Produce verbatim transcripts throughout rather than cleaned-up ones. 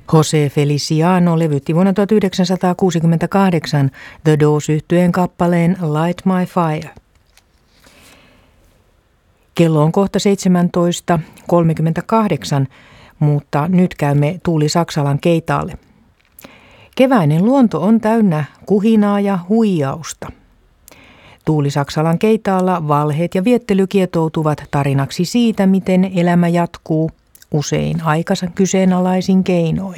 Jose Feliciano levytti vuonna tuhatyhdeksänsataakuusikymmentäkahdeksan The Doors-yhtyeen kappaleen Light My Fire. Kello on kohta seitsemäntoista kolmekymmentäkahdeksan, mutta nyt käymme Tuuli Saksalan keitaalle. Keväinen luonto on täynnä kuhinaa ja huijausta. Tuuli Saksalan keitaalla valheet ja viettely kietoutuvat tarinaksi siitä, miten elämä jatkuu, usein aikansa kyseenalaisin keinoin.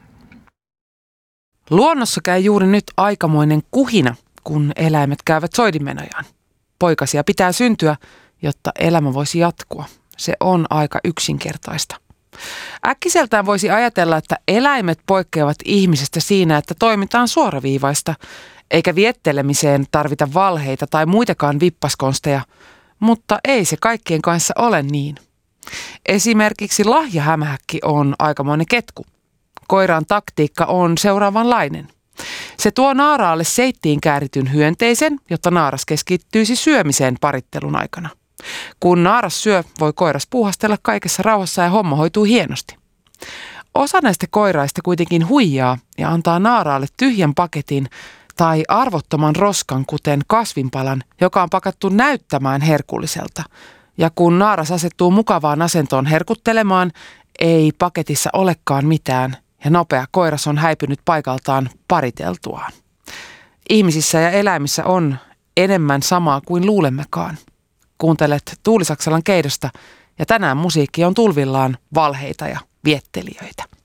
Luonnossa käy juuri nyt aikamoinen kuhina, kun eläimet käyvät soidinmenojaan. Poikasia pitää syntyä, jotta elämä voisi jatkua. Se on aika yksinkertaista. Äkkiseltään voisi ajatella, että eläimet poikkeavat ihmisestä siinä, että toimitaan suoraviivaista, eikä viettelemiseen tarvita valheita tai muitakaan vippaskonsteja, mutta ei se kaikkien kanssa ole niin. Esimerkiksi lahjahämähäkki on aikamoinen ketku. Koiran taktiikka on seuraavanlainen. Se tuo naaraalle seittiin käärityn hyönteisen, jotta naaras keskittyisi syömiseen parittelun aikana. Kun naaras syö, voi koiras puuhastella kaikessa rauhassa ja homma hoituu hienosti. Osa näistä koiraista kuitenkin huijaa ja antaa naaraalle tyhjän paketin tai arvottoman roskan, kuten kasvinpalan, joka on pakattu näyttämään herkulliselta. Ja kun naaras asettuu mukavaan asentoon herkuttelemaan, ei paketissa olekaan mitään ja nopea koiras on häipynyt paikaltaan pariteltuaan. Ihmisissä ja eläimissä on enemmän samaa kuin luulemmekaan. Kuuntelet Tuuli Saksalan keidosta ja tänään musiikki on tulvillaan valheita ja viettelijöitä.